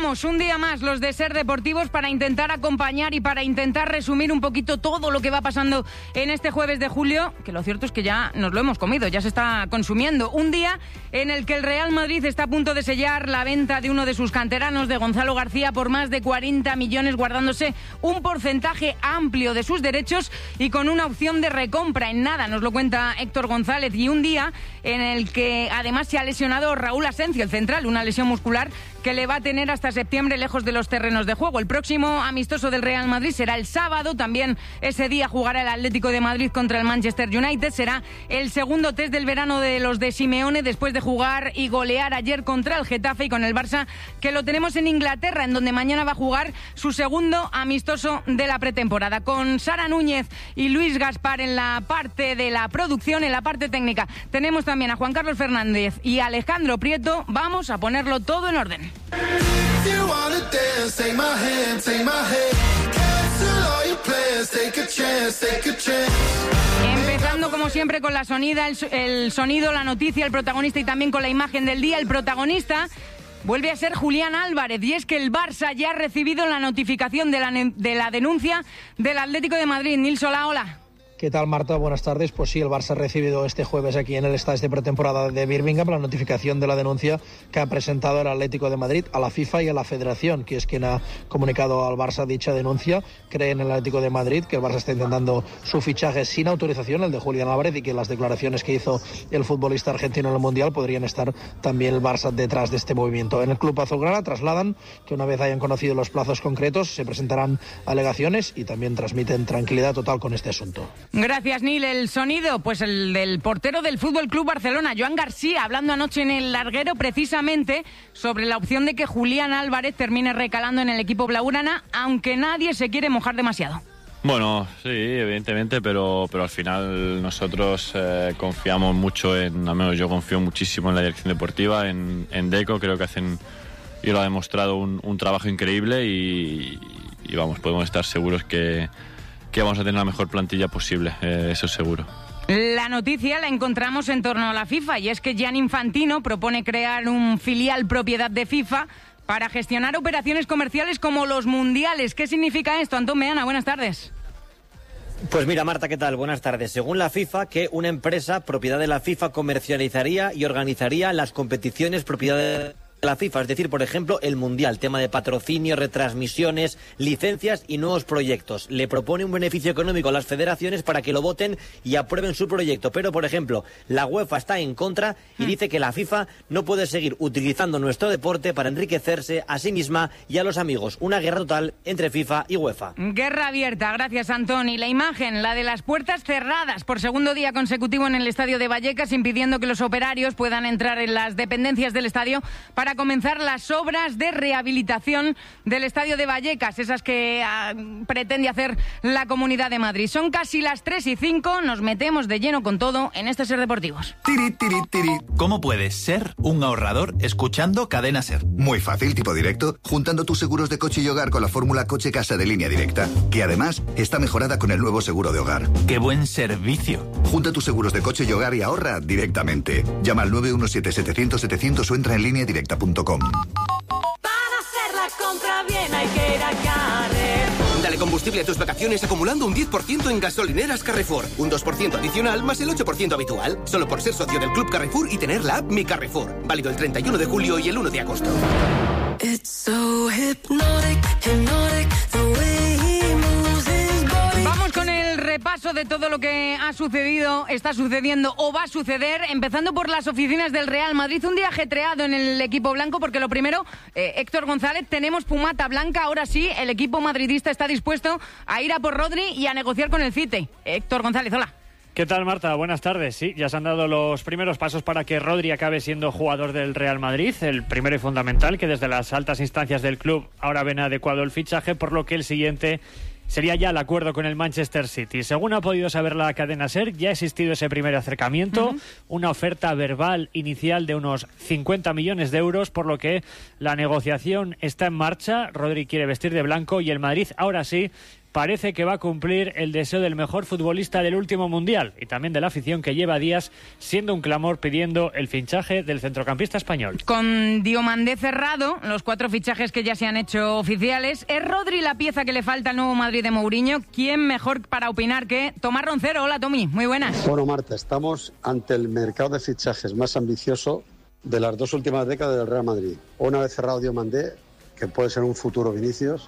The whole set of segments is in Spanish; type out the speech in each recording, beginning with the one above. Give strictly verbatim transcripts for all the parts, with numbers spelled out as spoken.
llegamos un día más los de Ser Deportivos para intentar acompañar y para intentar resumir un poquito todo lo que va pasando en este jueves de julio, que lo cierto es que ya nos lo hemos comido, ya se está consumiendo. Un día en el que el Real Madrid está a punto de sellar la venta de uno de sus canteranos, de Gonzalo García, por más de cuarenta millones, guardándose un porcentaje amplio de sus derechos y con una opción de recompra en nada, nos lo cuenta Héctor González. Y un día en el que además se ha lesionado Raúl Asencio, el central, una lesión muscular que le va a tener hasta septiembre lejos de los terrenos de juego. El próximo amistoso del Real Madrid será el sábado, también ese día jugará el Atlético de Madrid contra el Manchester United, será el segundo test del verano de los de Simeone después de jugar y golear ayer contra el Getafe, y con el Barça, que lo tenemos en Inglaterra, en donde mañana va a jugar su segundo amistoso de la pretemporada. Con Sara Núñez y Luis Gaspar en la parte de la producción, en la parte técnica tenemos también a Juan Carlos Fernández y a Alejandro Prieto. Vamos a ponerlo todo en orden. Empezando como siempre con la sonida, el, el sonido, la noticia, el protagonista y también con la imagen del día. El protagonista vuelve a ser Julián Álvarez, y es que el Barça ya ha recibido la notificación de la, de la denuncia del Atlético de Madrid. Nils Solá, hola. ¿Qué tal, Marta? Buenas tardes. Pues sí, el Barça ha recibido este jueves aquí en el estadio de pretemporada de Birmingham la notificación de la denuncia que ha presentado el Atlético de Madrid a la FIFA y a la Federación, que es quien ha comunicado al Barça dicha denuncia. Cree en el Atlético de Madrid que el Barça está intentando su fichaje sin autorización, el de Julián Álvarez, y que las declaraciones que hizo el futbolista argentino en el Mundial podrían estar también el Barça detrás de este movimiento. En el club azulgrana trasladan que una vez hayan conocido los plazos concretos se presentarán alegaciones y también transmiten tranquilidad total con este asunto. Gracias, Nil. El sonido, pues el del portero del Fútbol Club Barcelona, Joan García, hablando anoche en el larguero precisamente sobre la opción de que Julián Álvarez termine recalando en el equipo blaugrana, aunque nadie se quiere mojar demasiado. Bueno, sí, evidentemente, pero, pero al final nosotros eh, confiamos mucho en, al menos yo confío muchísimo en la dirección deportiva, en, en Deco. Creo que hacen, y lo ha demostrado, un, un trabajo increíble y, y vamos, podemos estar seguros que que vamos a tener la mejor plantilla posible, eh, eso es seguro. La noticia la encontramos en torno a la FIFA, y es que Gianni Infantino propone crear un filial propiedad de FIFA para gestionar operaciones comerciales como los mundiales. ¿Qué significa esto? Antón Meana, buenas tardes. Pues mira, Marta, ¿qué tal? Buenas tardes. Según la FIFA, que una empresa propiedad de la FIFA comercializaría y organizaría las competiciones propiedad de la FIFA, es decir, por ejemplo, el Mundial, tema de patrocinio, retransmisiones, licencias y nuevos proyectos. Le propone un beneficio económico a las federaciones para que lo voten y aprueben su proyecto, pero, por ejemplo, la UEFA está en contra y dice que la FIFA no puede seguir utilizando nuestro deporte para enriquecerse a sí misma y a los amigos. Una guerra total entre FIFA y UEFA. Guerra abierta, gracias, Antón. Y la imagen, la de las puertas cerradas por segundo día consecutivo en el estadio de Vallecas, impidiendo que los operarios puedan entrar en las dependencias del estadio para comenzar las obras de rehabilitación del estadio de Vallecas, esas que ah, pretende hacer la Comunidad de Madrid. Son casi las tres y cinco, nos metemos de lleno con todo en este Ser Deportivos. Tiri, tiri, tiri. ¿Cómo puedes ser un ahorrador escuchando Cadena Ser? Muy fácil, tipo directo, juntando tus seguros de coche y hogar con la fórmula Coche-Casa de Línea Directa, que además está mejorada con el nuevo seguro de hogar. ¡Qué buen servicio! Junta tus seguros de coche y hogar y ahorra directamente. Llama al nueve uno siete, setecientos, setecientos o entra en línea directa punto com. Para hacer la compra bien hay que ir a Carrefour. Dale combustible a tus vacaciones acumulando un diez por ciento en gasolineras Carrefour. Un dos por ciento adicional más el ocho por ciento habitual. Solo por ser socio del Club Carrefour y tener la app Mi Carrefour. Válido el treinta y uno de julio y el uno de agosto. It's so hypnotic, hypnotic, the way he moves his body. Vamos con el repaso de todo lo que ha sucedido, está sucediendo o va a suceder, empezando por las oficinas del Real Madrid. Un día ajetreado en el equipo blanco, porque lo primero, eh, Héctor González, tenemos Pumata Blanca. Ahora sí, el equipo madridista está dispuesto a ir a por Rodri y a negociar con el City. Héctor González, hola. ¿Qué tal, Marta? Buenas tardes. Sí, ya se han dado los primeros pasos para que Rodri acabe siendo jugador del Real Madrid. El primero y fundamental, que desde las altas instancias del club ahora ven adecuado el fichaje, por lo que el siguiente sería ya el acuerdo con el Manchester City. Según ha podido saber la cadena SER, ya ha existido ese primer acercamiento, uh-huh. una oferta verbal inicial de unos cincuenta millones de euros, por lo que la negociación está en marcha. Rodri quiere vestir de blanco y el Madrid ahora sí parece que va a cumplir el deseo del mejor futbolista del último Mundial y también de la afición que lleva días siendo un clamor pidiendo el fichaje del centrocampista español. Con Diomandé cerrado, los cuatro fichajes que ya se han hecho oficiales, ¿es Rodri la pieza que le falta al nuevo Madrid de Mourinho? ¿Quién mejor para opinar que Tomás Roncero? Hola, Tommy, muy buenas. Bueno, Marta, estamos ante el mercado de fichajes más ambicioso de las dos últimas décadas del Real Madrid. Una vez cerrado Diomandé, que puede ser un futuro Vinicius,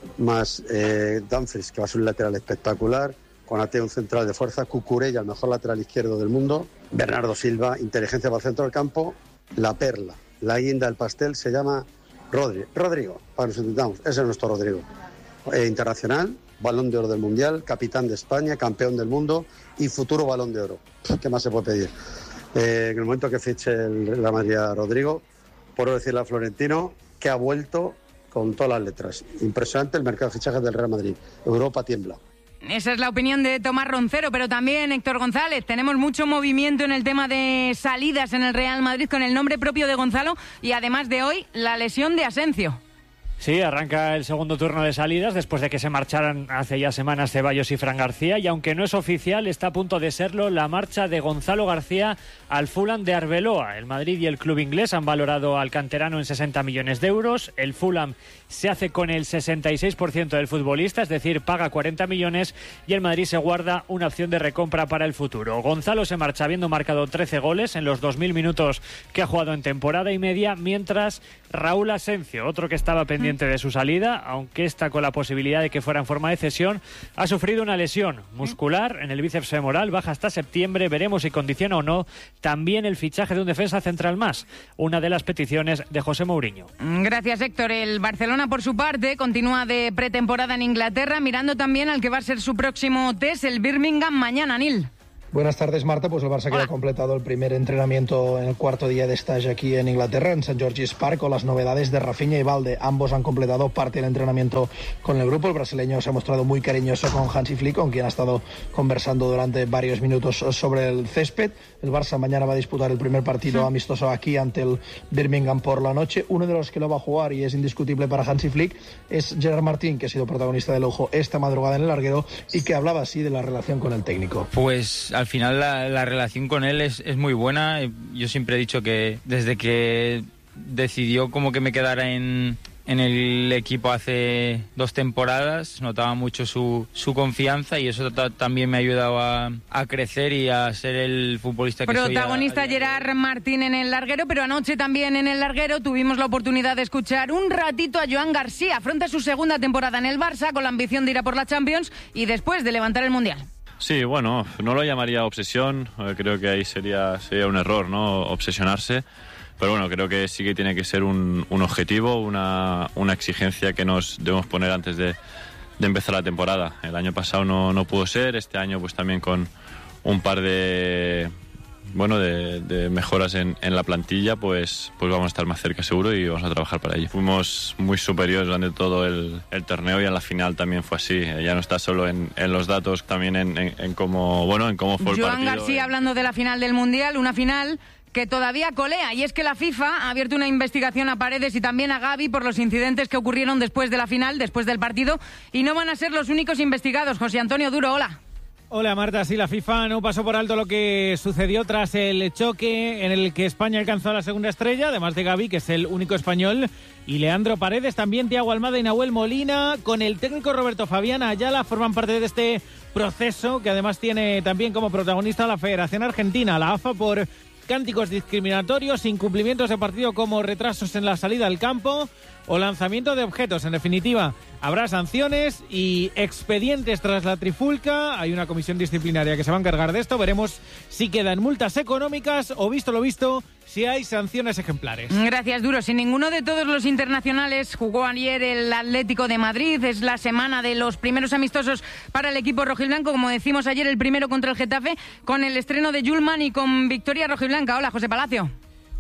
más eh, Dumfries, que va a ser un lateral espectacular, Konaté, un central de fuerza, Cucurella, el mejor lateral izquierdo del mundo, Bernardo Silva, inteligencia para el centro del campo, la perla, la guinda del pastel se llama Rodri. Rodrigo, para que nos entendamos, ese es nuestro Rodrigo. Eh, internacional, Balón de Oro del Mundial, capitán de España, campeón del mundo y futuro Balón de Oro. ¿Qué más se puede pedir? Eh, en el momento que fiche el, la María Rodrigo, puedo decirle a Florentino que ha vuelto con todas las letras. Impresionante el mercado de fichajes del Real Madrid. Europa tiembla. Esa es la opinión de Tomás Roncero, pero también Héctor González. Tenemos mucho movimiento en el tema de salidas en el Real Madrid con el nombre propio de Gonzalo y además de hoy la lesión de Asensio. Sí, arranca el segundo turno de salidas después de que se marcharan hace ya semanas Ceballos y Fran García, y aunque no es oficial, está a punto de serlo la marcha de Gonzalo García al Fulham de Arbeloa. El Madrid y el club inglés han valorado al canterano en sesenta millones de euros. El Fulham se hace con el sesenta y seis por ciento del futbolista, es decir, paga cuarenta millones, y el Madrid se guarda una opción de recompra para el futuro. Gonzalo se marcha habiendo marcado trece goles en los dos mil minutos que ha jugado en temporada y media, mientras Raúl Asensio, otro que estaba pendiente de su salida, aunque está con la posibilidad de que fuera en forma de cesión, ha sufrido una lesión muscular en el bíceps femoral, baja hasta septiembre, veremos si condiciona o no también el fichaje de un defensa central más, una de las peticiones de José Mourinho. Gracias, Héctor. El Barcelona, por su parte, continúa de pretemporada en Inglaterra, mirando también al que va a ser su próximo test, el Birmingham, mañana, Nil. Buenas tardes, Marta. Pues el Barça que ha completado el primer entrenamiento en el cuarto día de stage aquí en Inglaterra, en Saint George's Park, con las novedades de Rafinha y Balde. Ambos han completado parte del entrenamiento con el grupo. El brasileño se ha mostrado muy cariñoso con Hansi Flick, con quien ha estado conversando durante varios minutos sobre el césped. El Barça mañana va a disputar el primer partido amistoso aquí ante el Birmingham por la noche. Uno de los que lo va a jugar y es indiscutible para Hansi Flick es Gerard Martín, que ha sido protagonista de lujo esta madrugada en el larguero y que hablaba así de la relación con el técnico. Pues al final la, la relación con él es, es muy buena. Yo siempre he dicho que desde que decidió como que me quedara en, en el equipo hace dos temporadas, notaba mucho su, su confianza, y eso t- también me ha ayudado a, a crecer y a ser el futbolista que soy. Protagonista Gerard Martín en el larguero, pero anoche también en el larguero tuvimos la oportunidad de escuchar un ratito a Joan García. Afronta su segunda temporada en el Barça con la ambición de ir a por la Champions y después de levantar el Mundial. Sí, bueno, no lo llamaría obsesión, creo que ahí sería, sería un error, ¿no? Obsesionarse, pero bueno, creo que sí que tiene que ser un, un objetivo, una, una exigencia que nos debemos poner antes de, de empezar la temporada. El año pasado no, no pudo ser, este año pues también con un par de... bueno, de, de mejoras en, en la plantilla, pues, pues vamos a estar más cerca seguro y vamos a trabajar para ello. Fuimos muy superiores durante todo el, el torneo y en la final también fue así. Ya no está solo en, en los datos, también en, en, en cómo, bueno, en cómo fue el Joan partido. García en... hablando de la final del Mundial, una final que todavía colea, y es que la FIFA ha abierto una investigación a Paredes y también a Gavi por los incidentes que ocurrieron después de la final, después del partido, y no van a ser los únicos investigados. José Antonio Duro, hola. Hola Marta, sí, la FIFA no pasó por alto lo que sucedió tras el choque en el que España alcanzó la segunda estrella, además de Gavi, que es el único español, y Leandro Paredes, también Thiago Almada y Nahuel Molina, con el técnico Roberto Fabián Ayala, forman parte de este proceso que además tiene también como protagonista la Federación Argentina, la A F A, por cánticos discriminatorios, incumplimientos de partido como retrasos en la salida al campo o lanzamiento de objetos. En definitiva, habrá sanciones y expedientes tras la trifulca. Hay una comisión disciplinaria que se va a encargar de esto. Veremos si quedan multas económicas o, visto lo visto, si hay sanciones ejemplares. Gracias, Duro. Sin ninguno de todos los internacionales jugó ayer el Atlético de Madrid. Es la semana de los primeros amistosos para el equipo rojiblanco. Como decimos ayer, el primero contra el Getafe, con el estreno de Yulman y con victoria rojiblanca. Hola, José Palacio.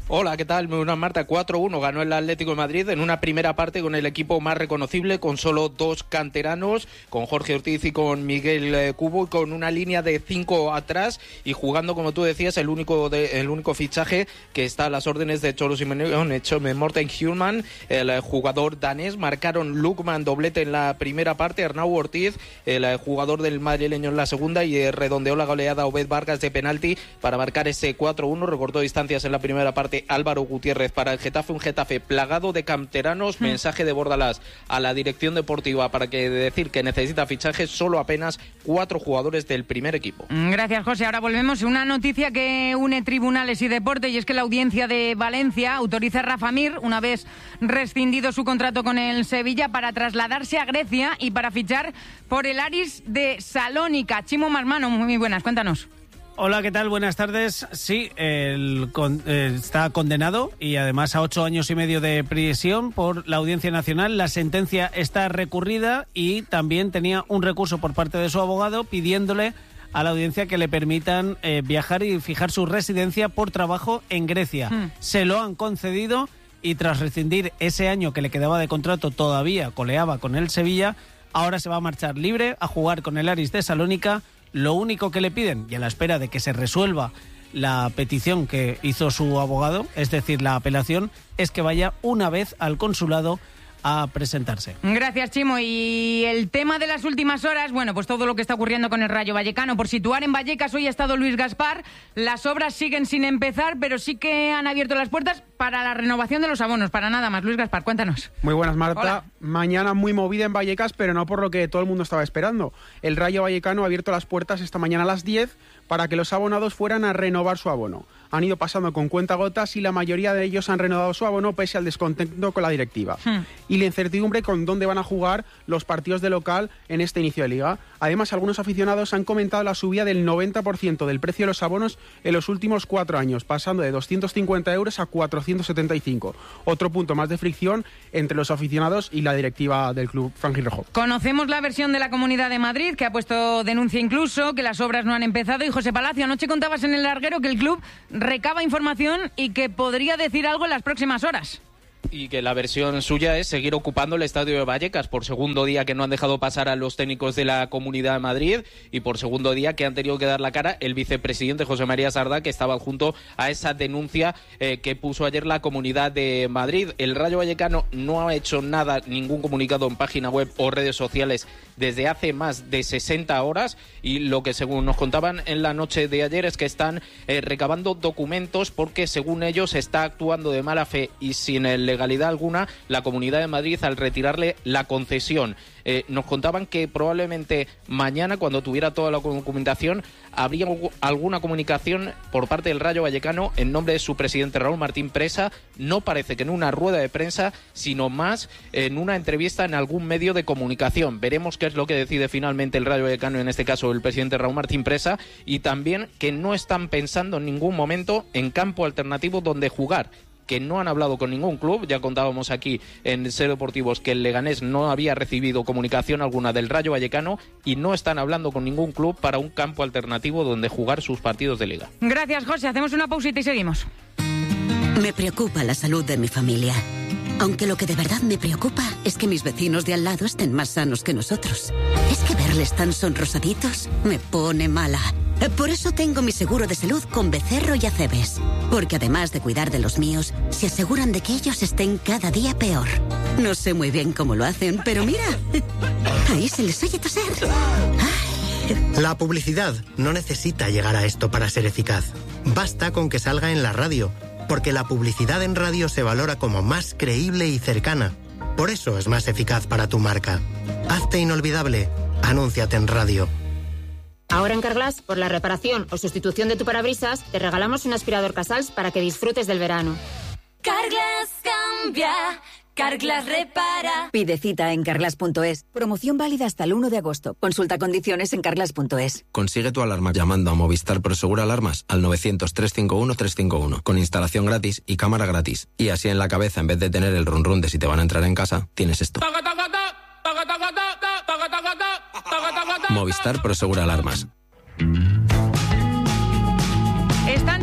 Hola, ¿qué tal? Muy buenas, Marta. cuatro uno ganó el Atlético de Madrid en una primera parte con el equipo más reconocible, con solo dos canteranos, con Jorge Ortiz y con Miguel eh, Cubo, y con una línea de cinco atrás y jugando, como tú decías, el único de, el único fichaje que está a las órdenes de Cholo Simeone, Morten Hjulmand, el eh, jugador danés. Marcaron Lukman doblete en la primera parte, Arnau Ortiz, el eh, jugador del madrileño, en la segunda, y eh, redondeó la goleada Obed Vargas de penalti para marcar ese cuatro uno. Recortó distancias en la primera parte Álvaro Gutiérrez para el Getafe, un Getafe plagado de canteranos. Mm. Mensaje de Bordalás a la dirección deportiva para que decir que necesita fichajes, solo apenas cuatro jugadores del primer equipo. Gracias, José. Ahora volvemos. Una noticia que une tribunales y deporte, y es que la audiencia de Valencia autoriza a Rafa Mir, una vez rescindido su contrato con el Sevilla, para trasladarse a Grecia y para fichar por el Aris de Salónica. Chimo Marmano, muy buenas, cuéntanos. Hola, ¿qué tal? Buenas tardes. Sí, el, con, eh, está condenado y además a ocho años y medio de prisión por la Audiencia Nacional. La sentencia está recurrida y también tenía un recurso por parte de su abogado pidiéndole a la audiencia que le permitan eh, viajar y fijar su residencia por trabajo en Grecia. Mm. Se lo han concedido y tras rescindir ese año que le quedaba de contrato, todavía coleaba con el Sevilla, ahora se va a marchar libre a jugar con el Aris de Salónica. Lo único que le piden, y a la espera de que se resuelva la petición que hizo su abogado, es decir, la apelación, es que vaya una vez al consulado a presentarse. Gracias, Chimo. Y el tema de las últimas horas, bueno, pues todo lo que está ocurriendo con el Rayo Vallecano. Por situar en Vallecas, hoy ha estado Luis Gaspar. Las obras siguen sin empezar, pero sí que han abierto las puertas para la renovación de los abonos, para nada más. Luis Gaspar, cuéntanos. Muy buenas, Marta. Hola. Mañana muy movida en Vallecas, pero no por lo que todo el mundo estaba esperando. El Rayo Vallecano ha abierto las puertas esta mañana a las diez para que los abonados fueran a renovar su abono. Han ido pasando con cuentagotas y la mayoría de ellos han renovado su abono pese al descontento con la directiva. Hmm. Y la incertidumbre con dónde van a jugar los partidos de local en este inicio de liga. Además, algunos aficionados han comentado la subida del noventa por ciento del precio de los abonos en los últimos cuatro años, pasando de doscientos cincuenta euros a cuatrocientos setenta y cinco. Otro punto más de fricción entre los aficionados y la directiva del club franjirrojo. Conocemos la versión de la Comunidad de Madrid, que ha puesto denuncia incluso, que las obras no han empezado. Y José Palacio, anoche contabas en El Larguero que el club recaba información y que podría decir algo en las próximas horas. Y que la versión suya es seguir ocupando el estadio de Vallecas por segundo día, que no han dejado pasar a los técnicos de la Comunidad de Madrid, y por segundo día que han tenido que dar la cara el vicepresidente José María Sardá, que estaba adjunto a esa denuncia eh, que puso ayer la Comunidad de Madrid. El Rayo Vallecano no ha hecho nada, ningún comunicado en página web o redes sociales desde hace más de sesenta horas, y lo que según nos contaban en la noche de ayer es que están eh, recabando documentos porque según ellos está actuando de mala fe y sin el legalidad alguna la Comunidad de Madrid al retirarle la concesión. Eh, nos contaban que probablemente mañana, cuando tuviera toda la documentación, habría alguna comunicación por parte del Rayo Vallecano en nombre de su presidente Raúl Martín Presa. No parece que en una rueda de prensa, sino más en una entrevista en algún medio de comunicación. Veremos qué es lo que decide finalmente el Rayo Vallecano, en este caso el presidente Raúl Martín Presa, y también que no están pensando en ningún momento en campo alternativo donde jugar, que no han hablado con ningún club. Ya contábamos aquí en Ser Deportivos que el Leganés no había recibido comunicación alguna del Rayo Vallecano y no están hablando con ningún club para un campo alternativo donde jugar sus partidos de liga. Gracias, José. Hacemos una pausita y seguimos. Me preocupa la salud de mi familia. Aunque lo que de verdad me preocupa es que mis vecinos de al lado estén más sanos que nosotros. Es que verles tan sonrosaditos me pone mala. Por eso tengo mi seguro de salud con Becerro y Acebes. Porque además de cuidar de los míos, se aseguran de que ellos estén cada día peor. No sé muy bien cómo lo hacen, pero mira, ahí se les oye toser. Ay. La publicidad no necesita llegar a esto para ser eficaz. Basta con que salga en la radio, porque la publicidad en radio se valora como más creíble y cercana. Por eso es más eficaz para tu marca. Hazte inolvidable. Anúnciate en radio. Ahora en Carglass, por la reparación o sustitución de tu parabrisas, te regalamos un aspirador Casals para que disfrutes del verano. Carglass cambia, Carglass repara. Pide cita en carglass punto es. Promoción válida hasta el uno de agosto. Consulta condiciones en carglass punto es. Consigue tu alarma llamando a Movistar Prosegura Alarmas al novecientos, trescientos cincuenta y uno, trescientos cincuenta y uno, con instalación gratis y cámara gratis. Y así en la cabeza, en vez de tener el run run de si te van a entrar en casa, tienes esto. Movistar Prosegura Alarmas. Están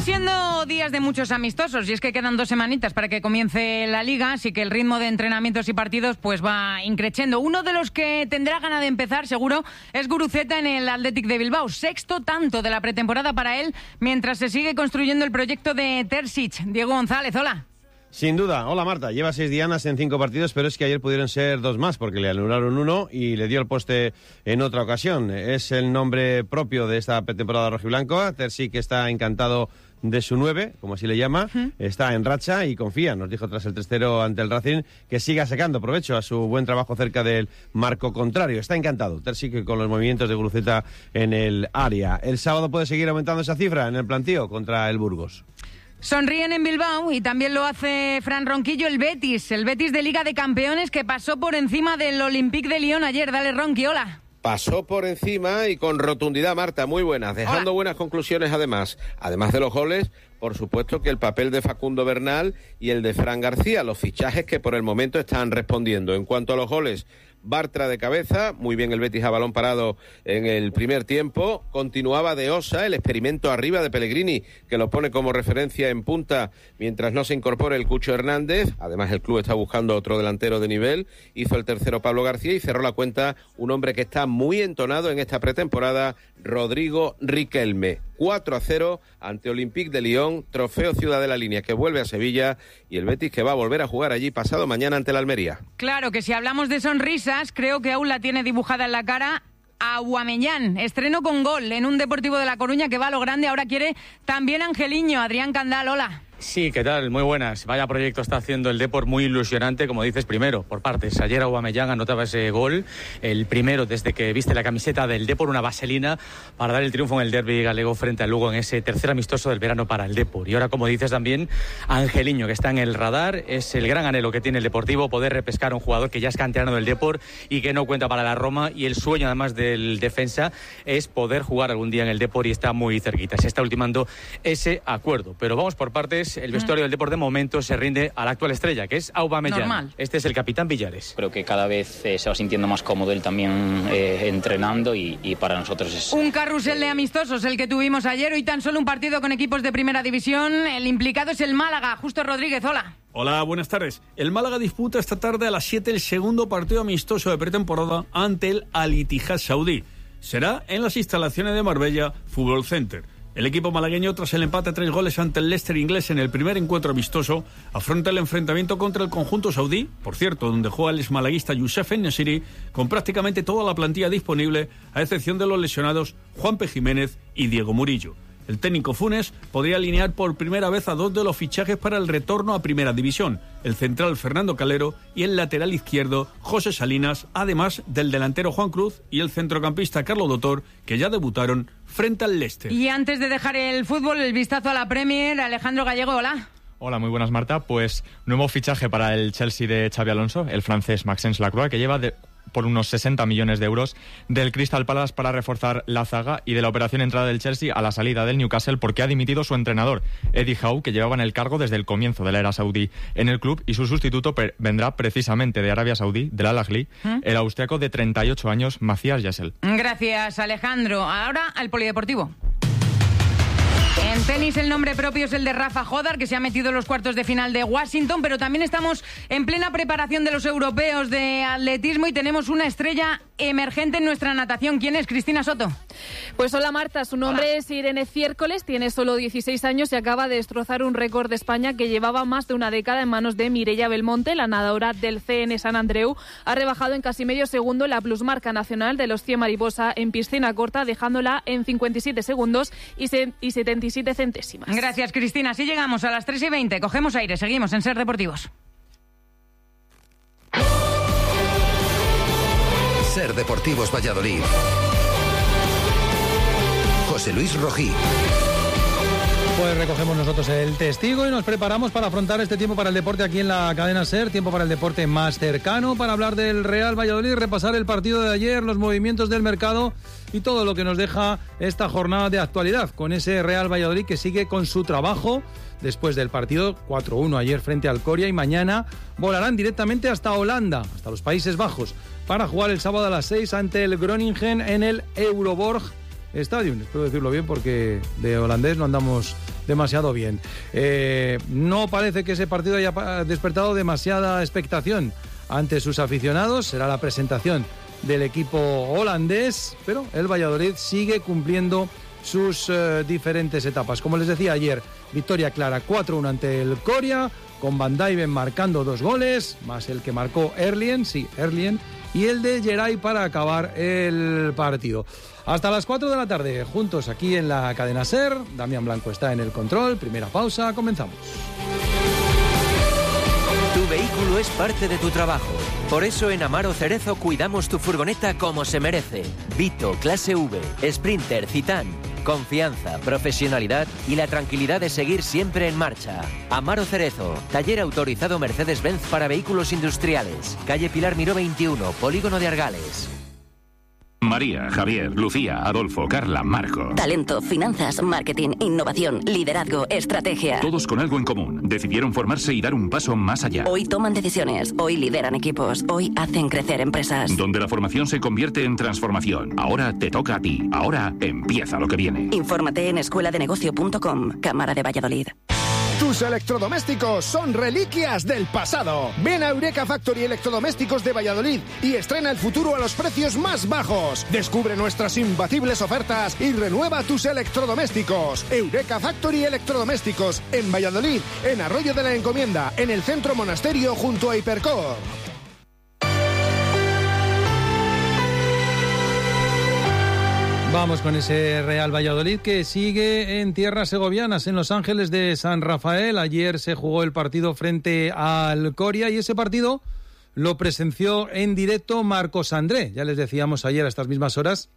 siendo días de muchos amistosos y es que quedan dos semanitas para que comience la Liga, así que el ritmo de entrenamientos y partidos pues va increciendo. Uno de los que tendrá ganas de empezar seguro es Guruceta en el Athletic de Bilbao, sexto tanto de la pretemporada para él mientras se sigue construyendo el proyecto de Terzic. Diego González, hola. Sin duda. Hola, Marta. Lleva seis dianas en cinco partidos, pero es que ayer pudieron ser dos más porque le anularon uno y le dio el poste en otra ocasión. Es el nombre propio de esta pretemporada rojiblanca. Terzic está encantado de su nueve, como así le llama, uh-huh. Está en racha y confía, nos dijo tras el tres cero ante el Racing, que siga sacando provecho a su buen trabajo cerca del marco contrario. Está encantado Terzic con los movimientos de Guruceta en el área. El sábado puede seguir aumentando esa cifra en el plantío contra el Burgos. Sonríen en Bilbao y también lo hace Fran Ronquillo, el Betis, el Betis de Liga de Campeones que pasó por encima del Olympique de Lyon ayer. Dale, Ronqui, hola. Pasó por encima y con rotundidad, Marta, muy buenas, dejando Hola. buenas conclusiones además. Además de los goles, por supuesto que el papel de Facundo Bernal y el de Fran García, los fichajes que por el momento están respondiendo. En cuanto a los goles, Bartra de cabeza, muy bien el Betis a balón parado en el primer tiempo. Continuaba de Osa, el experimento arriba de Pellegrini, que lo pone como referencia en punta mientras no se incorpore el Cucho Hernández. Además, el club está buscando otro delantero de nivel. Hizo el tercero Pablo García y cerró la cuenta un hombre que está muy entonado en esta pretemporada, Rodrigo Riquelme. cuatro a cero ante Olympique de Lyon, trofeo Ciudad de la Línea que vuelve a Sevilla y el Betis que va a volver a jugar allí pasado mañana ante la Almería. Claro que si hablamos de sonrisas, creo que aún la tiene dibujada en la cara Aubameyang. Estreno con gol en un Deportivo de La Coruña que va a lo grande, ahora quiere también Angeliño. Adrián Candal, hola. Sí, ¿qué tal? Muy buenas. Vaya proyecto está haciendo el Depor, muy ilusionante, como dices, primero, por partes. Ayer Aubameyang anotaba ese gol, el primero desde que viste la camiseta del Depor, una vaselina para dar el triunfo en el derbi galego frente al Lugo en ese tercer amistoso del verano para el Depor. Y ahora, como dices también, Angeliño, que está en el radar, es el gran anhelo que tiene el Deportivo, poder repescar a un jugador que ya es canterano del Depor y que no cuenta para la Roma, y el sueño además del defensa es poder jugar algún día en el Depor y está muy cerquita. Se está ultimando ese acuerdo, pero vamos por partes. El vestuario del Depor de momento se rinde a la actual estrella, que es Aubameyang. Normal. Este es el capitán Villares. Creo que cada vez eh, se va sintiendo más cómodo él también eh, entrenando y, y para nosotros es... Un carrusel de amistosos el que tuvimos ayer. Hoy tan solo un partido con equipos de primera división. El implicado es el Málaga. Justo Rodríguez, hola. Hola, buenas tardes. El Málaga disputa esta tarde a las siete el segundo partido amistoso de pretemporada ante el Al-Ittihad saudí. Será en las instalaciones de Marbella Fútbol Center. El equipo malagueño, tras el empate a tres goles ante el Leicester inglés en el primer encuentro amistoso, afronta el enfrentamiento contra el conjunto saudí, por cierto, donde juega el exmalaguista Youssef En-Nesyri, con prácticamente toda la plantilla disponible, a excepción de los lesionados Juanpe Jiménez y Diego Murillo. El técnico Funes podría alinear por primera vez a dos de los fichajes para el retorno a Primera División, el central Fernando Calero y el lateral izquierdo José Salinas, además del delantero Juan Cruz y el centrocampista Carlos Dotor, que ya debutaron frente al Leicester. Y antes de dejar el fútbol, el vistazo a la Premier, Alejandro Gallego, hola. Hola, muy buenas, Marta. Pues nuevo fichaje para el Chelsea de Xabi Alonso, el francés Maxence Lacroix, que lleva de... por unos sesenta millones de euros del Crystal Palace para reforzar la zaga, y de la operación entrada del Chelsea a la salida del Newcastle, porque ha dimitido su entrenador, Eddie Howe, que llevaba en el cargo desde el comienzo de la era saudí en el club, y su sustituto per- vendrá precisamente de Arabia Saudí, del Al Ahly, ¿Mm? el austriaco de treinta y ocho años, Matías Jesel. Gracias, Alejandro. Ahora al polideportivo. En tenis el nombre propio es el de Rafa Jodar, que se ha metido en los cuartos de final de Washington, pero también estamos en plena preparación de los europeos de atletismo y tenemos una estrella emergente en nuestra natación. ¿Quién es? Cristina Soto. Pues hola, Marta, su nombre hola. es Irene Ciércoles, tiene solo dieciséis años y acaba de destrozar un récord de España que llevaba más de una década en manos de Mireia Belmonte. La nadadora del C N San Andreu ha rebajado en casi medio segundo la plusmarca nacional de los cien mariposa en piscina corta, dejándola en cincuenta y siete segundos y, se, y setenta y siete centésimas. Gracias, Cristina. Así llegamos a las tres y veinte. Cogemos aire. Seguimos en Ser Deportivos. Ser Deportivos Valladolid. José Luis Rojí. Pues recogemos nosotros el testigo y nos preparamos para afrontar este tiempo para el deporte aquí en la cadena SER, tiempo para el deporte más cercano, para hablar del Real Valladolid, repasar el partido de ayer, los movimientos del mercado y todo lo que nos deja esta jornada de actualidad, con ese Real Valladolid que sigue con su trabajo después del partido cuatro uno ayer frente al Coria, y mañana volarán directamente hasta Holanda, hasta los Países Bajos, para jugar el sábado a las seis ante el Groningen en el Euroborg Stadium. Espero decirlo bien porque de holandés no andamos demasiado bien. Eh, no parece que ese partido haya despertado demasiada expectación ante sus aficionados. Será la presentación del equipo holandés, pero el Valladolid sigue cumpliendo sus eh, diferentes etapas. Como les decía ayer, victoria clara cuatro uno ante el Coria, con Van Dijven marcando dos goles, más el que marcó Erlien, sí, Erlien, y el de Geray para acabar el partido. Hasta las cuatro de la tarde, juntos aquí en la cadena SER. Damián Blanco está en el control. Primera pausa, comenzamos. Tu vehículo es parte de tu trabajo. Por eso en Amaro Cerezo cuidamos tu furgoneta como se merece. Vito, clase V, Sprinter, Citán. Confianza, profesionalidad y la tranquilidad de seguir siempre en marcha. Amaro Cerezo, taller autorizado Mercedes-Benz para vehículos industriales. Calle Pilar Miró veintiuno, Polígono de Argales. María, Javier, Lucía, Adolfo, Carla, Marco. Talento, finanzas, marketing, innovación, liderazgo, estrategia. Todos con algo en común. Decidieron formarse y dar un paso más allá. Hoy toman decisiones, hoy lideran equipos, hoy hacen crecer empresas. Donde la formación se convierte en transformación. Ahora te toca a ti. Ahora empieza lo que viene. Infórmate en escuela de negocio punto com, Cámara de Valladolid. Tus electrodomésticos son reliquias del pasado. Ven a Eureka Factory Electrodomésticos de Valladolid y estrena el futuro a los precios más bajos. Descubre nuestras imbatibles ofertas y renueva tus electrodomésticos. Eureka Factory Electrodomésticos en Valladolid, en Arroyo de la Encomienda, en el Centro Monasterio junto a Hipercor. Vamos con ese Real Valladolid que sigue en tierras segovianas, en Los Ángeles de San Rafael. Ayer se jugó el partido frente al Coria y ese partido lo presenció en directo Marcos André. Ya les decíamos ayer a estas mismas horas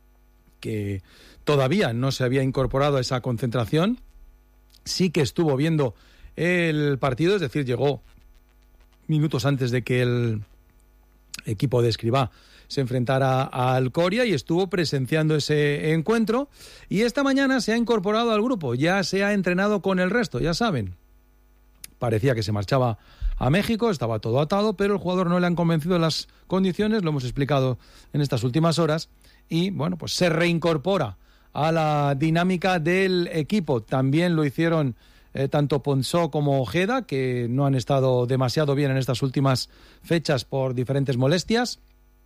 que todavía no se había incorporado a esa concentración. Sí que estuvo viendo el partido, es decir, llegó minutos antes de que el equipo de Escribá se enfrentara al Coria y estuvo presenciando ese encuentro. Y esta mañana se ha incorporado al grupo, ya se ha entrenado con el resto, ya saben. Parecía que se marchaba a México, estaba todo atado, pero el jugador no le han convencido las condiciones, lo hemos explicado en estas últimas horas, y bueno, pues se reincorpora a la dinámica del equipo. También lo hicieron eh, tanto Ponsó como Ojeda, que no han estado demasiado bien en estas últimas fechas por diferentes molestias.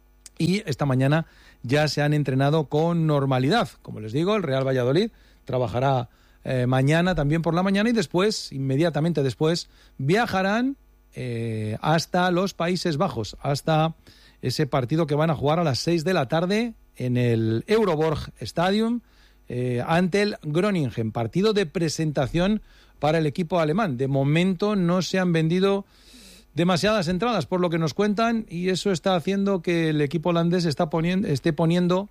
Y esta mañana ya se han entrenado con normalidad. Como les digo, el Real Valladolid trabajará eh, mañana también por la mañana y después, inmediatamente después, viajarán eh, hasta los Países Bajos, hasta ese partido que van a jugar a las seis de la tarde en el Euroborg Stadium eh, ante el Groningen. Partido de presentación para el equipo alemán. De momento no se han vendido demasiadas entradas, por lo que nos cuentan, y eso está haciendo que el equipo holandés está poniendo, esté poniendo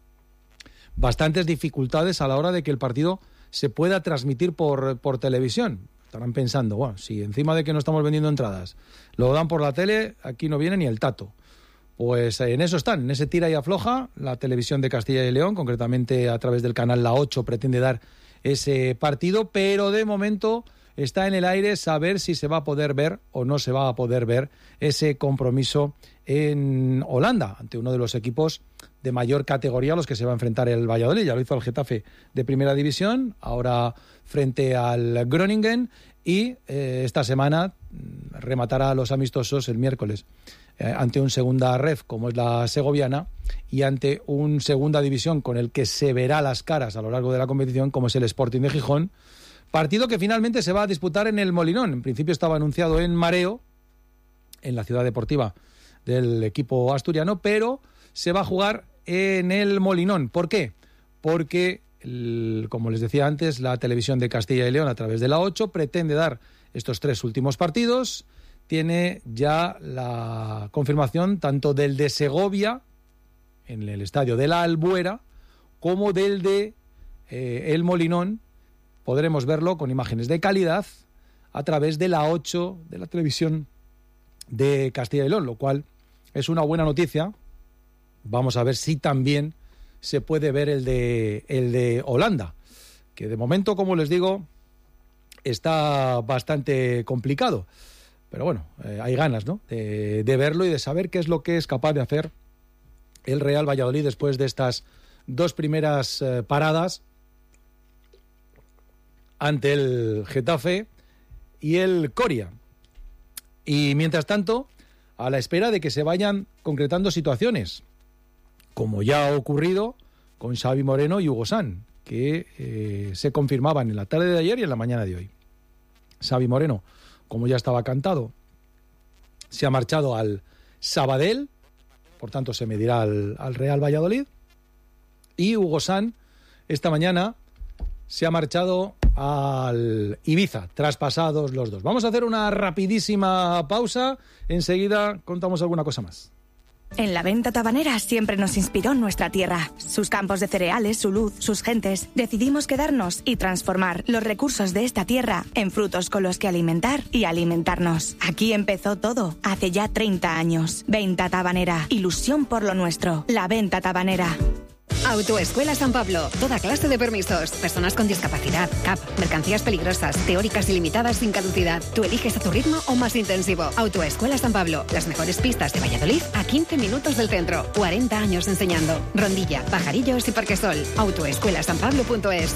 bastantes dificultades a la hora de que el partido se pueda transmitir por, por televisión. Estarán pensando, bueno, si encima de que no estamos vendiendo entradas, lo dan por la tele, aquí no viene ni el tato. Pues en eso están, en ese tira y afloja. La televisión de Castilla y León, concretamente a través del canal La ocho, pretende dar ese partido, pero de momento está en el aire saber si se va a poder ver o no se va a poder ver ese compromiso en Holanda, ante uno de los equipos de mayor categoría a los que se va a enfrentar el Valladolid. Ya lo hizo el Getafe de Primera División, ahora frente al Groningen, y eh, esta semana rematará los amistosos el miércoles eh, ante un segunda ref como es la segoviana y ante un segunda división con el que se verá las caras a lo largo de la competición como es el Sporting de Gijón. Partido que finalmente se va a disputar en el Molinón. En principio estaba anunciado en Mareo, en la ciudad deportiva del equipo asturiano, pero se va a jugar en el Molinón. ¿Por qué? Porque, el, como les decía antes, la televisión de Castilla y León a través de la ocho pretende dar estos tres últimos partidos. Tiene ya la confirmación tanto del de Segovia, en el estadio de la Albuera, como del de eh, el Molinón. Podremos verlo con imágenes de calidad a través de la ocho de la televisión de Castilla y León, lo cual es una buena noticia. Vamos a ver si también se puede ver el de, el de Holanda, que de momento, como les digo, está bastante complicado. Pero bueno, eh, hay ganas, ¿no?, de, de verlo y de saber qué es lo que es capaz de hacer el Real Valladolid después de estas dos primeras eh, paradas ante el Getafe y el Coria. Y mientras tanto, a la espera de que se vayan concretando situaciones, como ya ha ocurrido con Xavi Moreno y Hugo San, que eh, se confirmaban en la tarde de ayer y en la mañana de hoy. Xavi Moreno, como ya estaba cantado, se ha marchado al Sabadell, por tanto se medirá al, al Real Valladolid, y Hugo San esta mañana se ha marchado al Ibiza, traspasados los dos. Vamos a hacer una rapidísima pausa, enseguida contamos alguna cosa más. En la venta tabanera siempre nos inspiró nuestra tierra, sus campos de cereales, su luz, sus gentes. Decidimos quedarnos y transformar los recursos de esta tierra en frutos con los que alimentar y alimentarnos. Aquí empezó todo, hace ya treinta años. Venta tabanera, ilusión por lo nuestro. La venta tabanera. Autoescuela San Pablo. Toda clase de permisos. Personas con discapacidad, C A P, mercancías peligrosas, teóricas ilimitadas sin caducidad. Tú eliges a tu ritmo o más intensivo. Autoescuela San Pablo. Las mejores pistas de Valladolid a quince minutos del centro. cuarenta años enseñando. Rondilla, Pajarillos y Parquesol. autoescuela san pablo punto es.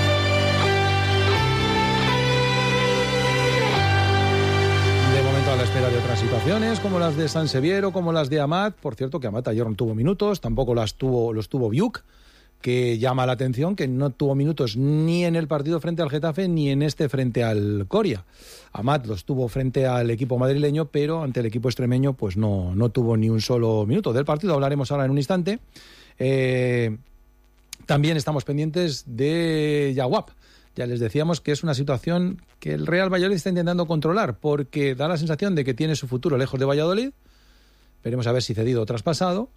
A la espera de otras situaciones, como las de San Seviero, como las de Amat. Por cierto, que Amat ayer no tuvo minutos, tampoco las tuvo, los tuvo Biuk, que llama la atención que no tuvo minutos ni en el partido frente al Getafe ni en este frente al Coria. Amat los tuvo frente al equipo madrileño, pero ante el equipo extremeño pues no, no tuvo ni un solo minuto. Del partido hablaremos ahora en un instante. Eh, también estamos pendientes de Yaguap. Ya les decíamos que es una situación que el Real Valladolid está intentando controlar, porque da la sensación de que tiene su futuro lejos de Valladolid. Veremos a ver si cedido o traspasado.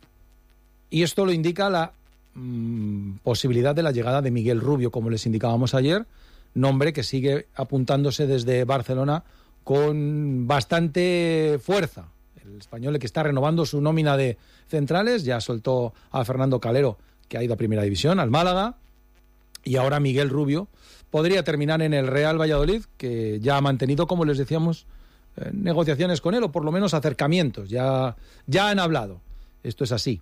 Y esto lo indica la mmm, posibilidad de la llegada de Miguel Rubio, como les indicábamos ayer, nombre que sigue apuntándose desde Barcelona con bastante fuerza. El español que está renovando su nómina de centrales, ya soltó a Fernando Calero, que ha ido a Primera División, al Málaga. Y ahora Miguel Rubio podría terminar en el Real Valladolid, que ya ha mantenido, como les decíamos, eh, negociaciones con él, o por lo menos acercamientos. Ya, ya han hablado. Esto es así.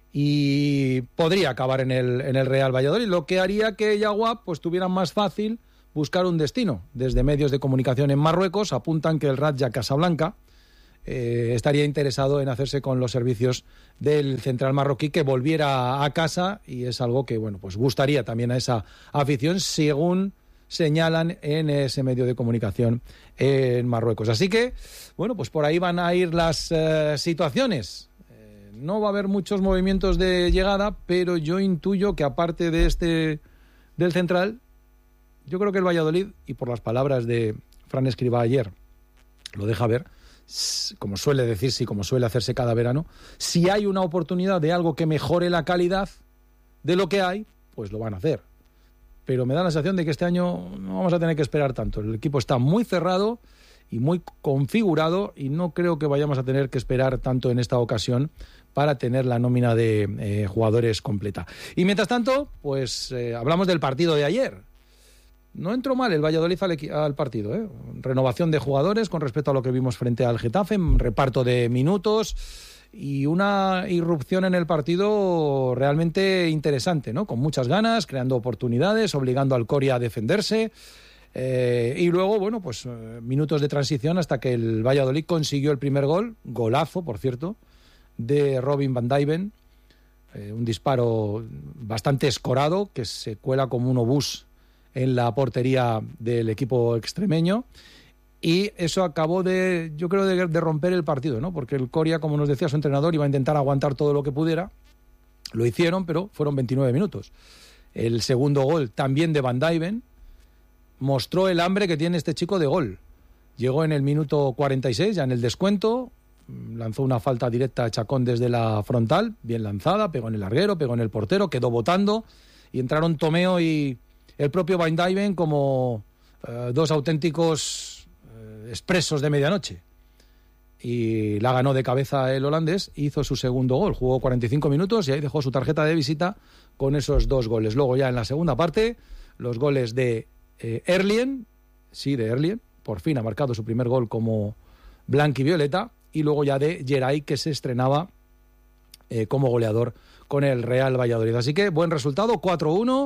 Y podría acabar en el, en el Real Valladolid, lo que haría que Yaguap pues, tuviera más fácil buscar un destino. Desde medios de comunicación en Marruecos apuntan que el Raja Casablanca eh, estaría interesado en hacerse con los servicios del central marroquí, que volviera a casa, y es algo que bueno pues gustaría también a esa afición, según señalan en ese medio de comunicación en Marruecos. Así que bueno pues por ahí van a ir las eh, situaciones. Eh, no va a haber muchos movimientos de llegada, pero yo intuyo que aparte de este del central, yo creo que el Valladolid, y por las palabras de Fran Escribá ayer, lo deja ver, como suele decirse y como suele hacerse cada verano, si hay una oportunidad de algo que mejore la calidad de lo que hay, pues lo van a hacer. Pero me da la sensación de que este año no vamos a tener que esperar tanto. El equipo está muy cerrado y muy configurado, y no creo que vayamos a tener que esperar tanto en esta ocasión para tener la nómina de eh, jugadores completa. Y mientras tanto, pues eh, hablamos del partido de ayer. No entró mal el Valladolid al, al partido, ¿eh? Renovación de jugadores con respecto a lo que vimos frente al Getafe, reparto de minutos y una irrupción en el partido realmente interesante, ¿no? Con muchas ganas, creando oportunidades, obligando al Coria a defenderse. Eh, y luego, bueno, pues eh, minutos de transición hasta que el Valladolid consiguió el primer gol, golazo, por cierto, de Robin van Dijven. Eh, un disparo bastante escorado que se cuela como un obús en la portería del equipo extremeño, y eso acabó de, yo creo, de, de romper el partido, ¿no? Porque el Coria, como nos decía su entrenador, iba a intentar aguantar todo lo que pudiera. Lo hicieron, pero fueron veintinueve minutos. El segundo gol, también de van Dijven, mostró el hambre que tiene este chico de gol. Llegó en el minuto cuarenta y seis, ya en el descuento, lanzó una falta directa a Chacón desde la frontal, bien lanzada, pegó en el larguero, pegó en el portero, quedó botando, y entraron Tomeo y el propio van Dijven como eh, dos auténticos eh, expresos de medianoche. Y la ganó de cabeza el holandés, hizo su segundo gol, jugó cuarenta y cinco minutos y ahí dejó su tarjeta de visita con esos dos goles. Luego ya en la segunda parte, los goles de eh, Erlien, sí, de Erlien, por fin ha marcado su primer gol como blanquivioleta, y luego ya de Geray, que se estrenaba eh, como goleador con el Real Valladolid. Así que buen resultado, cuatro uno.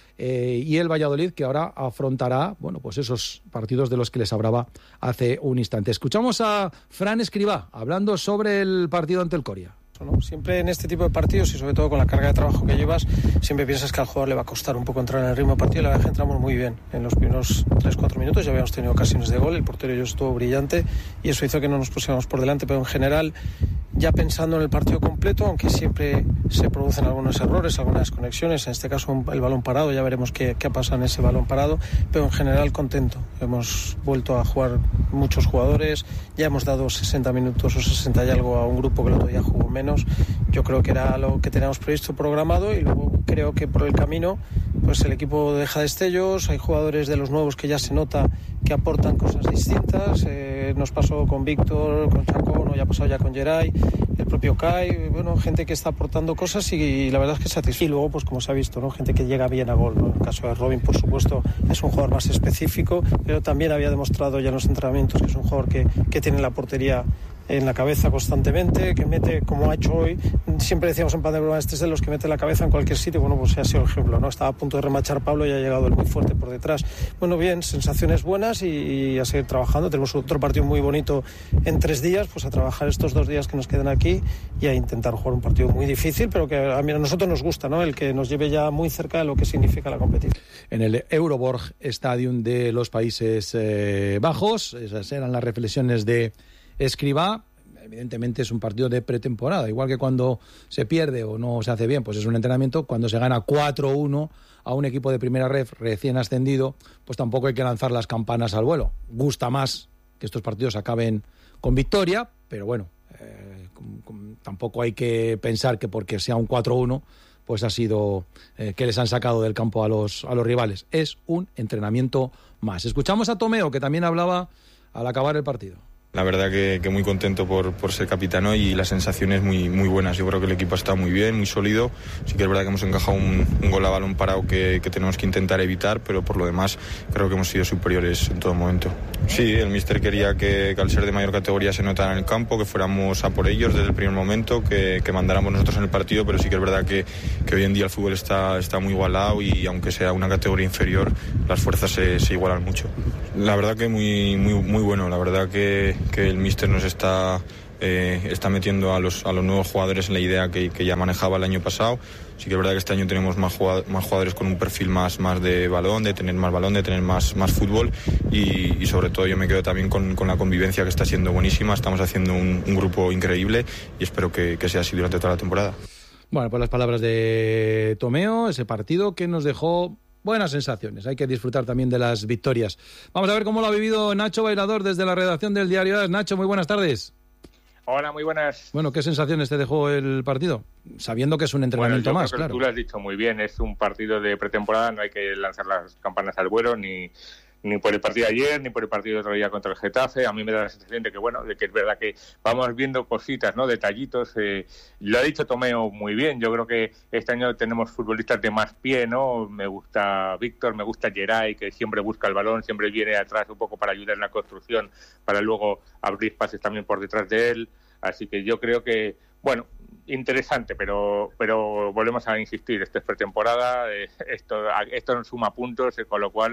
eh, y el Valladolid, que ahora afrontará, bueno, pues esos partidos de los que les hablaba hace un instante. Escuchamos a Fran Escribá hablando sobre el partido ante el Coria. ¿no? Siempre en este tipo de partidos y sobre todo con la carga de trabajo que llevas, siempre piensas que al jugador le va a costar un poco entrar en el ritmo del partido. La verdad es que entramos muy bien en los primeros tres cuatro minutos, ya habíamos tenido ocasiones de gol, el portero y yo estuvo brillante y eso hizo que no nos pusiéramos por delante, pero en general, ya pensando en el partido completo, aunque siempre se producen algunos errores, algunas desconexiones, en este caso el balón parado, ya veremos qué, qué ha pasado en ese balón parado, pero en general contento. Hemos vuelto a jugar muchos jugadores, ya hemos dado sesenta minutos o sesenta y algo a un grupo que el otro día jugó menos. Yo creo que era lo que teníamos previsto, programado, y luego creo que por el camino pues el equipo deja destellos, hay jugadores de los nuevos que ya se nota que aportan cosas distintas, eh, nos pasó con Víctor, con Chacón, no, ya ha pasado ya con Geray, el propio Kai, bueno, gente que está aportando cosas y, y la verdad es que satisfecho. Y luego, pues como se ha visto, ¿no? Gente que llega bien a gol, ¿no? En el caso de Robin, por supuesto, es un jugador más específico, pero también había demostrado ya en los entrenamientos que es un jugador que, que tiene la portería en la cabeza constantemente, que mete, como ha hecho hoy, siempre decíamos en plan de broma, este es de los que mete la cabeza en cualquier sitio, bueno, pues ha sido el ejemplo, ¿no? Estaba a punto de remachar Pablo y ha llegado él muy fuerte por detrás. Bueno, bien, sensaciones buenas y, y a seguir trabajando. Tenemos otro partido muy bonito en tres días, pues a trabajar estos dos días que nos quedan aquí y a intentar jugar un partido muy difícil, pero que a mí a nosotros nos gusta, ¿no? El que nos lleve ya muy cerca de lo que significa la competición. En el Euroborg Stadium de los Países eh, Bajos, esas eran las reflexiones de Escribá. Evidentemente es un partido de pretemporada, igual que cuando se pierde o no se hace bien, pues es un entrenamiento. Cuando se gana cuatro uno a un equipo de primera ref recién ascendido, pues tampoco hay que lanzar las campanas al vuelo. Gusta más que estos partidos acaben con victoria, pero bueno, eh, com, com, tampoco hay que pensar que porque sea un cuatro uno pues ha sido eh, que les han sacado del campo a los, a los rivales. Es un entrenamiento más. Escuchamos a Tomeo, que también hablaba al acabar el partido. La verdad que, que muy contento por, por ser capitán hoy y las sensaciones muy, muy buenas. Yo creo que el equipo está muy bien, muy sólido. Sí que es verdad que hemos encajado un, un gol a balón parado que, que tenemos que intentar evitar, pero por lo demás creo que hemos sido superiores en todo momento. Sí, el míster quería que, que al ser de mayor categoría se notara en el campo, que fuéramos a por ellos desde el primer momento, que, que mandáramos nosotros en el partido, pero sí que es verdad que, que hoy en día el fútbol está, está muy igualado y aunque sea una categoría inferior, las fuerzas se, se igualan mucho. La verdad que muy, muy, muy bueno, la verdad que que el míster nos está, eh, está metiendo a los, a los nuevos jugadores en la idea que, que ya manejaba el año pasado. Sí que es verdad que este año tenemos más jugadores, más jugadores con un perfil más, más de balón, de tener más balón, de tener más, más fútbol y, y sobre todo yo me quedo también con, con la convivencia que está siendo buenísima. Estamos haciendo un, un grupo increíble y espero que, que sea así durante toda la temporada. Bueno, pues las palabras de Tomeo, ese partido que nos dejó buenas sensaciones. Hay que disfrutar también de las victorias. Vamos a ver cómo lo ha vivido Nacho Bailador desde la redacción del Diario AS. Nacho, muy buenas tardes. Hola, muy buenas. Bueno, ¿qué sensaciones te dejó el partido? Sabiendo que es un entrenamiento bueno, yo más, creo que claro. Tú lo has dicho muy bien, es un partido de pretemporada, no hay que lanzar las campanas al vuelo ni... ni por el partido de ayer, ni por el partido de otro día contra el Getafe. A mí me da la sensación de que, bueno, de que es verdad que vamos viendo cositas, ¿no? Detallitos. Eh, lo ha dicho Tomeo muy bien. Yo creo que este año tenemos futbolistas de más pie, ¿no? Me gusta Víctor, me gusta Geray, que siempre busca el balón, siempre viene atrás un poco para ayudar en la construcción, para luego abrir pases también por detrás de él. Así que yo creo que, bueno, interesante, pero pero volvemos a insistir, esto es pretemporada, eh, esto, esto no suma puntos, eh, con lo cual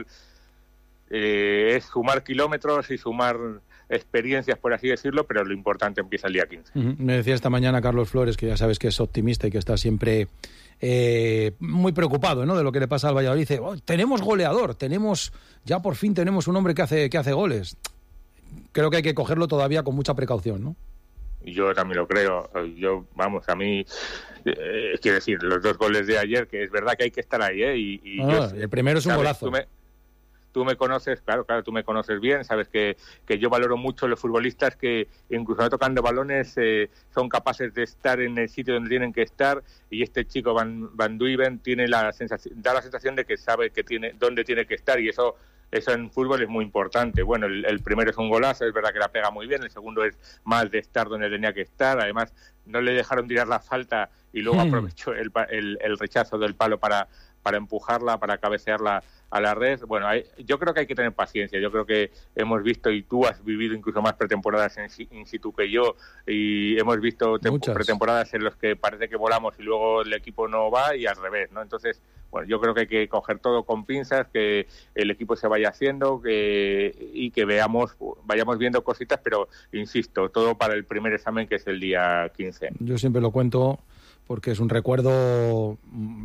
Eh, es sumar kilómetros y sumar experiencias, por así decirlo, pero lo importante empieza el día quince. Uh-huh. Me decía esta mañana Carlos Flores, que ya sabes que es optimista y que está siempre eh, muy preocupado, ¿no?, de lo que le pasa al Valladolid. Dice, oh, tenemos goleador, tenemos ya por fin tenemos un hombre que hace, que hace goles. Creo que hay que cogerlo todavía con mucha precaución, ¿no? Yo también lo creo. Yo, vamos, a mí, eh, quiero decir, los dos goles de ayer, que es verdad que hay que estar ahí, ¿eh? Y, y ah, yo, el primero es un ¿sabes? golazo. Tú me, Tú me conoces, claro, claro, tú me conoces bien, sabes que, que yo valoro mucho los futbolistas que incluso no tocando balones eh, son capaces de estar en el sitio donde tienen que estar, y este chico Van, Van Duiven tiene la sensación, da la sensación de que sabe que tiene dónde tiene que estar, y eso eso en fútbol es muy importante. Bueno, el, el primero es un golazo, es verdad que la pega muy bien, el segundo es más de estar donde tenía que estar, además no le dejaron tirar la falta y luego mm. aprovechó el, el, el rechazo del palo para para empujarla, para cabecearla a la red. Bueno, hay, yo creo que hay que tener paciencia. Yo creo que hemos visto, y tú has vivido incluso más pretemporadas en in situ que yo, y hemos visto pretemporadas en las que parece que volamos y luego el equipo no va, y al revés, ¿no? Entonces, bueno, yo creo que hay que coger todo con pinzas, que el equipo se vaya haciendo, que y que veamos, vayamos viendo cositas, pero insisto, todo para el primer examen, que es el día quince. Yo siempre lo cuento porque es un recuerdo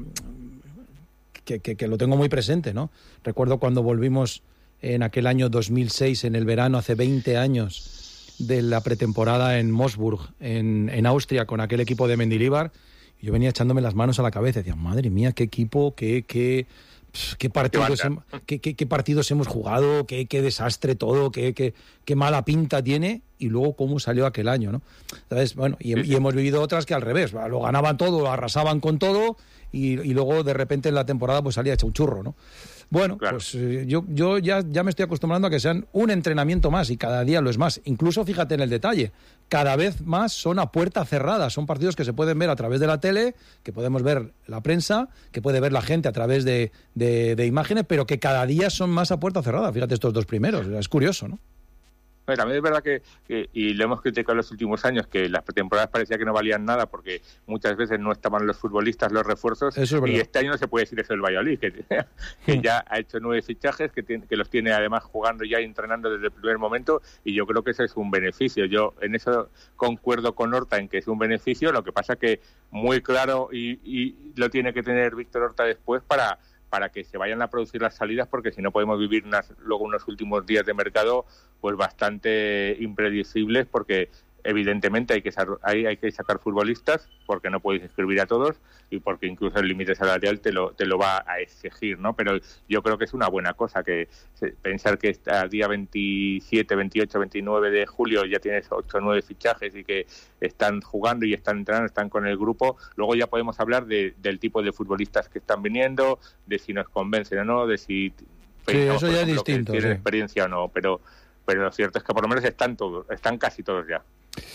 que, que, que lo tengo muy presente, ¿no? Recuerdo cuando volvimos en aquel año dos mil seis, en el verano, hace veinte años, de la pretemporada en Moosburg, en, en Austria, con aquel equipo de Mendilibar. Yo venía echándome las manos a la cabeza y decía, madre mía, qué equipo, qué, qué, qué, partidos, hem, qué, qué, qué partidos hemos jugado, qué, qué desastre todo, qué, qué, qué mala pinta tiene, y luego cómo salió aquel año, ¿no? Entonces, bueno, y, y hemos vivido otras que al revés, lo ganaban todo, lo arrasaban con todo, y, y luego de repente en la temporada pues salía hecho un churro, ¿no? Bueno, claro. pues eh, yo, yo ya, ya me estoy acostumbrando a que sean un entrenamiento más, y cada día lo es más. Incluso, fíjate en el detalle, cada vez más son a puerta cerrada. Son partidos que se pueden ver a través de la tele, que podemos ver la prensa, que puede ver la gente a través de, de, de imágenes, pero que cada día son más a puerta cerrada. Fíjate estos dos primeros, es curioso, ¿no? Bueno, también es verdad que, que, y lo hemos criticado en los últimos años, que las pretemporadas parecía que no valían nada porque muchas veces no estaban los futbolistas, los refuerzos, y este año no se puede decir eso del Valladolid, que, que ya ha hecho nueve fichajes, que, tiene, que los tiene además jugando ya y entrenando desde el primer momento, y yo creo que eso es un beneficio. Yo en eso concuerdo con Horta en que es un beneficio, lo que pasa que muy claro, y, y lo tiene que tener Víctor Horta después para... para que se vayan a producir las salidas, porque si no podemos vivir unas, luego unos últimos días de mercado pues bastante impredecibles, porque evidentemente hay que, hay, hay que sacar futbolistas, porque no podéis inscribir a todos, y porque incluso el límite salarial te lo, te lo va a exigir, ¿no? Pero yo creo que es una buena cosa, que pensar que hasta día veintisiete, veintiocho, veintinueve de julio ya tienes ocho o nueve fichajes y que están jugando y están entrenando, están con el grupo. Luego ya podemos hablar de, del tipo de futbolistas que están viniendo, de si nos convencen o no, de si sí, eso ya es distinto, que tienen sí. experiencia o no, pero, pero lo cierto es que por lo menos están todos, están casi todos ya.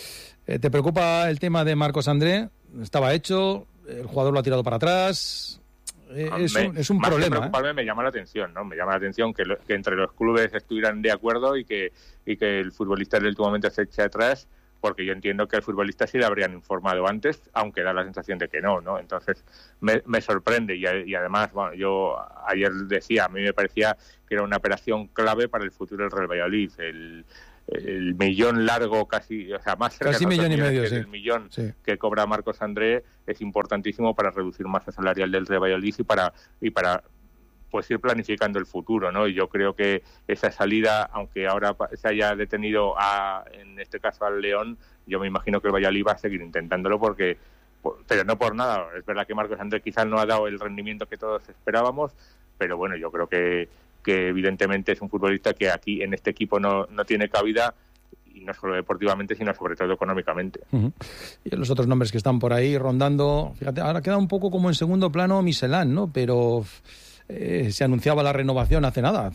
Eh, ¿Te preocupa el tema de Marcos André? Estaba hecho, el jugador lo ha tirado para atrás. Eh, es, me, un, es un más problema. Que preocuparme, ¿eh? Me llama la atención, ¿no? Me llama la atención que, lo, que entre los clubes estuvieran de acuerdo y que, y que el futbolista en el último momento se eche atrás, porque yo entiendo que al futbolista sí le habrían informado antes, aunque da la sensación de que no, ¿no? Entonces me, me sorprende, y, y además, bueno, yo ayer decía, a mí me parecía que era una operación clave para el futuro del Real Valladolid. El, el millón largo, casi, o sea, más cerca casi millón y medio, que sí. el millón sí. que cobra Marcos André es importantísimo para reducir masa salarial del Real Valladolid y para y para pues ir planificando el futuro, ¿no? Y yo creo que esa salida, aunque ahora se haya detenido a, en este caso al León, yo me imagino que el Valladolid va a seguir intentándolo, porque, pero no por nada. Es verdad que Marcos André quizás no ha dado el rendimiento que todos esperábamos, pero bueno, yo creo que que evidentemente es un futbolista que aquí en este equipo no, no tiene cabida, y no solo deportivamente, sino sobre todo económicamente. Uh-huh. Y los otros nombres que están por ahí rondando, fíjate, ahora queda un poco como en segundo plano Miselán, ¿no? Pero eh, se anunciaba la renovación hace nada,